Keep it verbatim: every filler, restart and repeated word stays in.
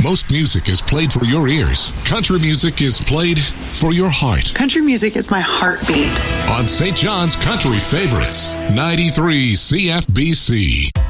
Most music is played for your ears. Country music is played for your heart. Country music is my heartbeat. On Saint John's Country Favorites, ninety-three C F B C.